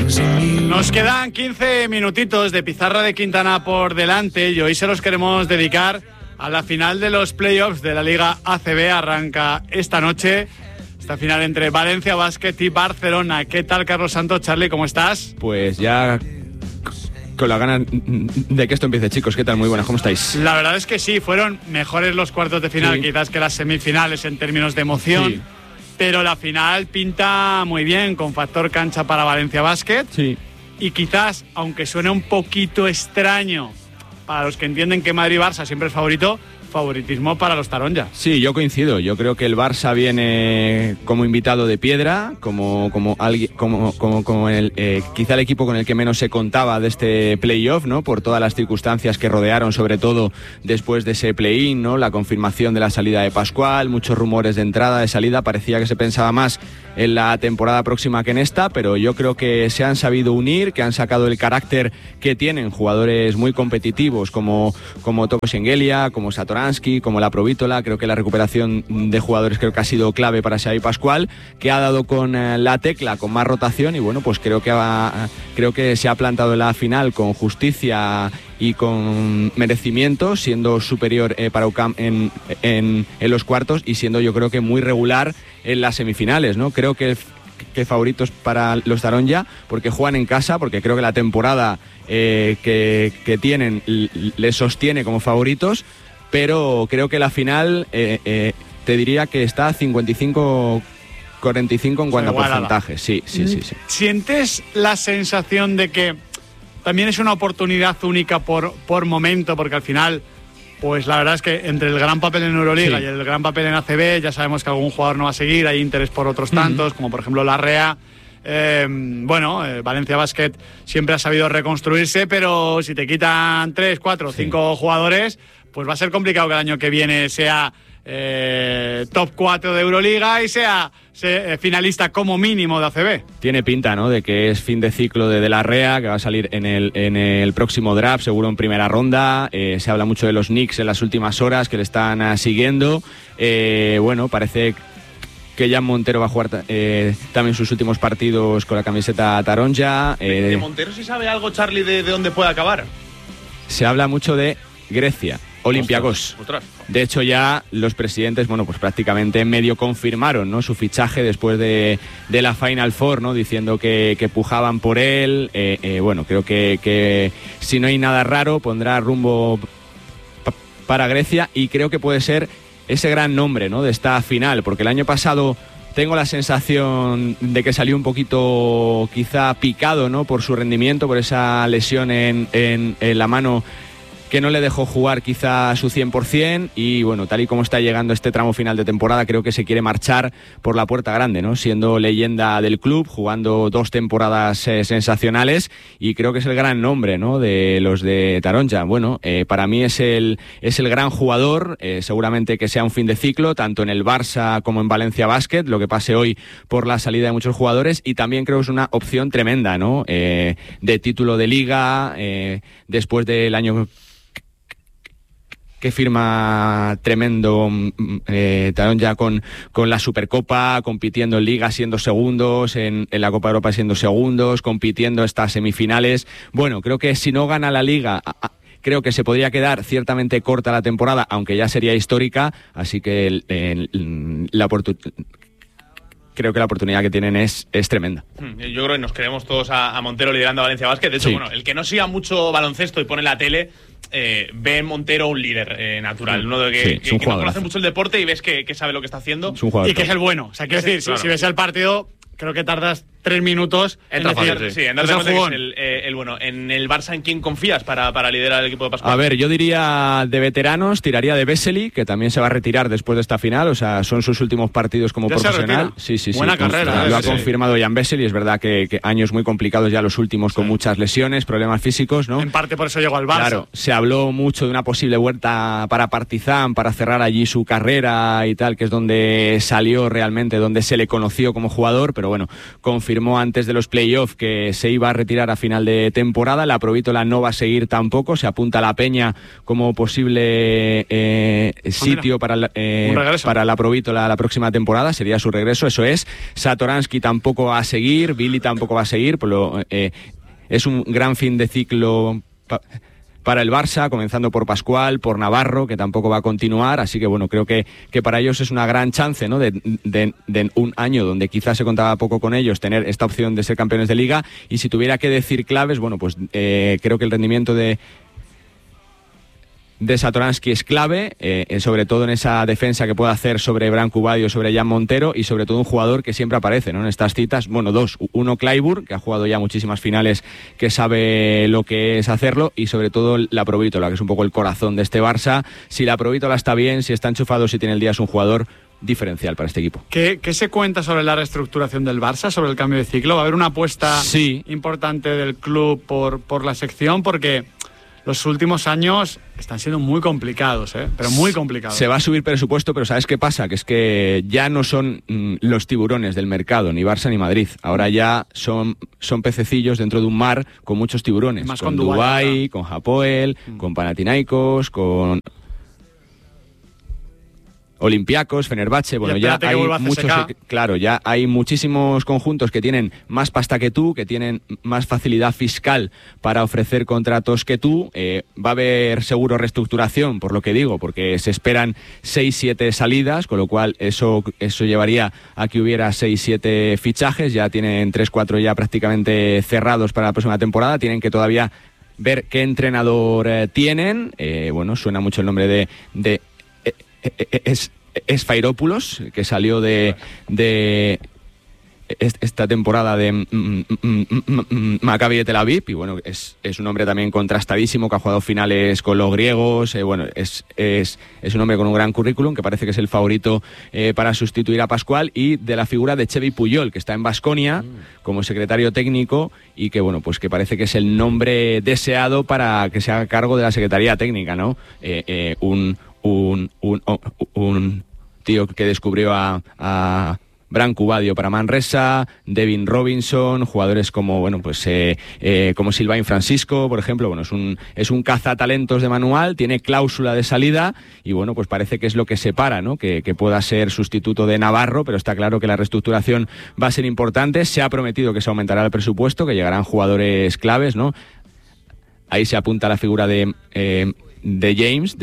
Nos quedan 15 minutitos de pizarra de Quintana por delante y hoy se los queremos dedicar a la final de los playoffs de la Liga ACB. Arranca esta noche esta final entre Valencia Basket y Barcelona. ¿Qué tal, Carlos Santos? Charlie, ¿cómo estás? Pues ya con la ganas de que esto empiece, chicos. ¿Qué tal? Muy buenas, ¿cómo estáis? La verdad es que sí, fueron mejores los cuartos de final, sí, quizás que las semifinales en términos de emoción. Sí. Pero la final pinta muy bien, con factor cancha para Valencia Basket. Sí. Y quizás, aunque suene un poquito extraño para los que entienden que Madrid-Barça siempre es favorito, favoritismo para los Taronja. Sí, yo coincido. Yo creo que el Barça viene como invitado de piedra, como quizá el equipo con el que menos se contaba de este playoff, ¿no? Por todas las circunstancias que rodearon, sobre todo después de ese play-in, ¿no? La confirmación de la salida de Pascual, muchos rumores de entrada, de salida. Parecía que se pensaba más en la temporada próxima que en esta, pero yo creo que se han sabido unir, que han sacado el carácter que tienen jugadores muy competitivos como Toko Shengelia, como Satoransky, como la Provítola. Creo que la recuperación de jugadores creo que ha sido clave para Xavi Pascual, que ha dado con la tecla, con más rotación, y bueno, pues creo que se ha plantado en la final con justicia y con merecimiento, siendo superior para UCAM en los cuartos y siendo, yo creo que muy regular en las semifinales, ¿no? Creo que favoritos para los Taronja porque juegan en casa, porque creo que la temporada que tienen les sostiene como favoritos, pero creo que la final te diría que está 55-45 en cuanto a porcentaje. Sí. ¿Sientes la sensación de que también es una oportunidad única por momento? Porque al final, pues la verdad es que entre el gran papel en Euroliga, sí, y el gran papel en ACB, ya sabemos que algún jugador no va a seguir, hay interés por otros tantos, como por ejemplo Larrea. Valencia Basket siempre ha sabido reconstruirse, pero si te quitan 3, 4, 5 jugadores, pues va a ser complicado que el año que viene sea top 4 de Euroliga y sea finalista como mínimo de ACB. Tiene pinta, ¿no?, de que es fin de ciclo de Larrea, que va a salir en el próximo draft, seguro en primera ronda. Se habla mucho de los Knicks en las últimas horas, que le están siguiendo. Parece que Jan Montero va a jugar también sus últimos partidos con la camiseta Taronja. ¿De Montero se sabe algo, Charlie, de dónde puede acabar? Se habla mucho de Grecia, Olympiacos. De hecho, ya los presidentes, pues prácticamente medio confirmaron, ¿no?, su fichaje después de la Final Four, ¿no?, diciendo que pujaban por él. Creo que si no hay nada raro, pondrá rumbo para Grecia, y creo que puede ser ese gran nombre, ¿no?, de esta final, porque el año pasado tengo la sensación de que salió un poquito quizá picado, ¿no?, por su rendimiento, por esa lesión en la mano que no le dejó jugar quizá a su 100%, y bueno, tal y como está llegando este tramo final de temporada, creo que se quiere marchar por la puerta grande, ¿no?, siendo leyenda del club, jugando 2 temporadas sensacionales, y creo que es el gran nombre, ¿no?, de los de Taronja. Para mí es el gran jugador, seguramente que sea un fin de ciclo, tanto en el Barça como en Valencia Basket, lo que pase hoy por la salida de muchos jugadores, y también creo que es una opción tremenda, ¿no?, de título de liga, después del año que firma tremendo Taronja con la Supercopa, compitiendo en Liga siendo segundos, en la Copa Europa siendo segundos, compitiendo estas semifinales. Creo que si no gana la Liga, creo que se podría quedar ciertamente corta la temporada, aunque ya sería histórica, así que creo que la oportunidad que tienen es tremenda. Yo creo que nos queremos todos a Montero liderando a Valencia Basket. De hecho, sí, el que no siga mucho baloncesto y pone la tele, ve en Montero un líder natural, uno de que no conoce mucho el deporte y ves que sabe lo que está haciendo y que es el bueno. O sea, quiero decir, claro, si ves el partido, creo que tardas 3 minutos en decir, sí, en darte cuenta que es el bueno. En el Barça, ¿en quién confías para liderar el equipo de Pascual? A ver, yo diría de veteranos, tiraría de Vesely, que también se va a retirar después de esta final, o sea, son sus últimos partidos como profesional. Sí. Buena carrera. Lo ha confirmado Jan Vesely, es verdad que años muy complicados ya los últimos, con muchas lesiones, problemas físicos, ¿no? En parte por eso llegó al Barça. Claro, se habló mucho de una posible vuelta para Partizan, para cerrar allí su carrera y tal, que es donde salió realmente, donde se le conoció como jugador, pero confirmó confirmó antes de los playoffs que se iba a retirar a final de temporada. La Provítola no va a seguir tampoco, se apunta a la Peña como posible sitio para la Provítola la próxima temporada, sería su regreso, eso es. Satoransky tampoco va a seguir, Billy tampoco va a seguir, es un gran fin de ciclo para el Barça, comenzando por Pascual, por Navarro, que tampoco va a continuar, así que bueno, creo que para ellos es una gran chance, ¿no? de un año donde quizás se contaba poco con ellos, tener esta opción de ser campeones de liga, y si tuviera que decir claves, bueno, pues creo que el rendimiento de Satoransky es clave, sobre todo en esa defensa que puede hacer sobre Branco Badio, sobre Jan Montero, y sobre todo un jugador que siempre aparece, ¿no? En estas citas, bueno, dos, uno Clyburn, que ha jugado ya muchísimas finales, que sabe lo que es hacerlo, y sobre todo la Provítola, que es un poco el corazón de este Barça. Si la Provítola está bien, si está enchufado, si tiene el día, es un jugador diferencial para este equipo. ¿Qué se cuenta sobre la reestructuración del Barça, sobre el cambio de ciclo? ¿Va a haber una apuesta importante del club por la sección? Porque los últimos años están siendo muy complicados, pero muy complicados. Se va a subir presupuesto, pero ¿sabes qué pasa? Que es que ya no son los tiburones del mercado, ni Barça ni Madrid. Ahora ya son pececillos dentro de un mar con muchos tiburones. Más con Dubái, con Hapoel, con Panathinaikos, con Olympiacos, Fenerbahce, bueno, ya hay muchos, claro, ya hay muchísimos conjuntos que tienen más pasta que tú, que tienen más facilidad fiscal para ofrecer contratos que tú. Va a haber seguro reestructuración, por lo que digo, porque se esperan 6-7 salidas, con lo cual eso llevaría a que hubiera 6-7 fichajes. Ya tienen 3-4 ya prácticamente cerrados para la próxima temporada. Tienen que todavía ver qué entrenador tienen. Bueno, suena mucho el nombre de Sfairopoulos, que salió de esta temporada de Maccabi de Tel Aviv, y bueno, es un hombre también contrastadísimo, que ha jugado finales con los griegos. Bueno, es un hombre con un gran currículum, que parece que es el favorito para sustituir a Pascual, y de la figura de Xevi Puyol, que está en Baskonia como secretario técnico, y que bueno, pues que parece que es el nombre deseado para que se haga cargo de la Secretaría Técnica, ¿no? Un tío que descubrió a Branco Badio para Manresa, Devin Robinson, jugadores como como Sylvain Francisco, por ejemplo. Bueno, es un cazatalentos de manual, tiene cláusula de salida, y bueno, pues parece que es lo que separa, ¿no? Que pueda ser sustituto de Navarro, pero está claro que la reestructuración va a ser importante. Se ha prometido que se aumentará el presupuesto, que llegarán jugadores claves, ¿no? Ahí se apunta la figura de James,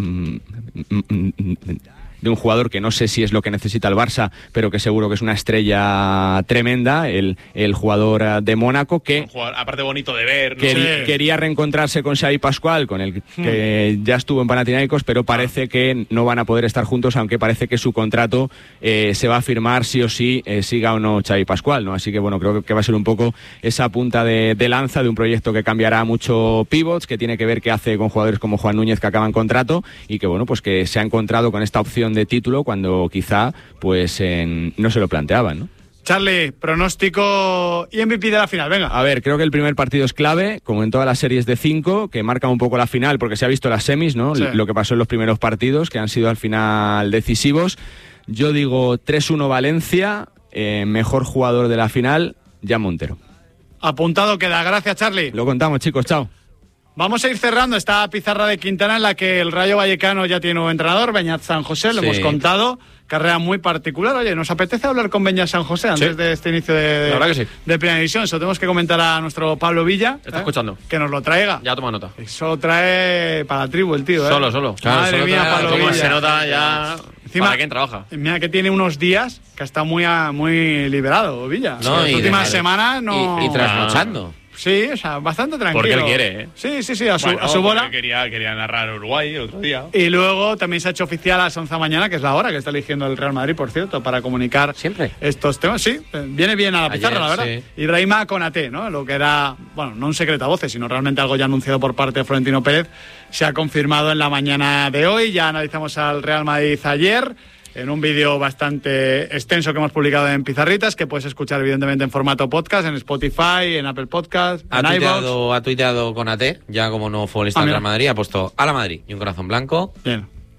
de un jugador que no sé si es lo que necesita el Barça, pero que seguro que es una estrella tremenda, el jugador de Mónaco, que un jugador, aparte bonito de ver, ¿no? quería reencontrarse con Xavi Pascual, con el que ya estuvo en Panathinaikos, pero parece que no van a poder estar juntos, aunque parece que su contrato se va a firmar sí o sí, siga o no Xavi Pascual, ¿no? Así que bueno, creo que va a ser un poco esa punta de lanza de un proyecto que cambiará mucho pivots, que tiene que ver qué hace con jugadores como Juan Núñez, que acaban contrato, y que bueno, pues que se ha encontrado con esta opción de título cuando quizá pues no se lo planteaban, ¿no? Charlie, pronóstico y MVP de la final, venga. A ver, creo que el primer partido es clave, como en todas las series de 5, que marca un poco la final, porque se ha visto las semis, ¿no? Sí. Lo que pasó en los primeros partidos, que han sido al final decisivos. Yo digo 3-1 Valencia, mejor jugador de la final, Jan Montero. Apuntado queda, gracias Charlie. Lo contamos, chicos, chao. Vamos a ir cerrando esta pizarra de Quintana, en la que el Rayo Vallecano ya tiene un entrenador, Beñat San José, lo hemos contado, carrera muy particular. Oye, ¿nos apetece hablar con Beñat San José antes de este inicio de Primera División? Eso tenemos que comentar a nuestro Pablo Villa. ¿Está escuchando? Que nos lo traiga. Ya toma nota. Eso trae para la tribu el tío, Solo. Claro, Madre mía, Pablo Villa. Se nota ya. Encima, ¿para quién trabaja? Mira que tiene unos días que está muy liberado, Villa. No, las últimas semanas no. Y trasnochando. Sí, o sea, bastante tranquilo. Porque él quiere, ¿eh? Sí, a su bola. Quería narrar Uruguay el otro día. Y luego también se ha hecho oficial a las 11 de la mañana, que es la hora que está eligiendo el Real Madrid, por cierto, para comunicar siempre estos temas. Sí, viene bien a la pizarra, la verdad. Sí. Ibrahima Konaté, ¿no? Lo que era, bueno, no un secreto a voces, sino realmente algo ya anunciado por parte de Florentino Pérez, se ha confirmado en la mañana de hoy. Ya analizamos al Real Madrid ayer, en un vídeo bastante extenso que hemos publicado en Pizarritas, que puedes escuchar evidentemente en formato podcast, en Spotify, en Apple Podcast, en iVoox. Ha tuiteado con AT, ya como no futbolista del Real Madrid, ha puesto a la Madrid y un corazón blanco. Bien.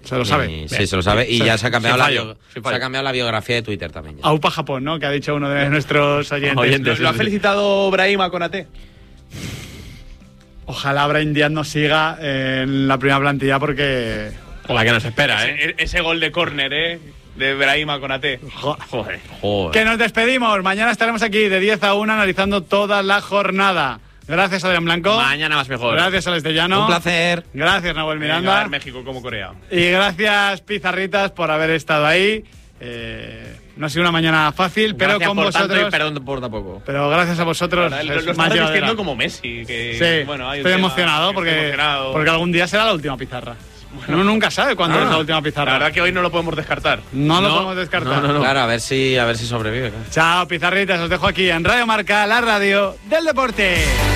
Se lo sabe. Sí, se lo sabe. Y ya se ha cambiado la biografía de Twitter también. Ya. Aupa Japón, ¿no? Que ha dicho uno de nuestros oyentes. ¿Lo ha felicitado Brahima Konate? Ojalá Brahim Díaz nos siga en la primera plantilla porque... La que nos espera, ese gol de córner, de Brahima Konate. Joder. Que nos despedimos. Mañana estaremos aquí de 10 a 1 analizando toda la jornada. Gracias, Adrián Blanco. Mañana más mejor. Gracias, Alex Tellano. Un placer. Gracias, Nahuel Miranda. México como Corea. Y gracias, Pizarritas, por haber estado ahí. No ha sido una mañana fácil, pero con vosotros. Perdón por tampoco. Pero gracias a vosotros. Lo estás vistiendo como Messi. Sí, bueno, estoy emocionado porque algún día será la última pizarra. Bueno, uno nunca sabe cuándo es la última pizarra. La verdad que hoy no lo podemos descartar. No lo podemos descartar. No. Claro, a ver si sobrevive. Chao, Pizarritas. Os dejo aquí en Radio Marca, la radio del deporte.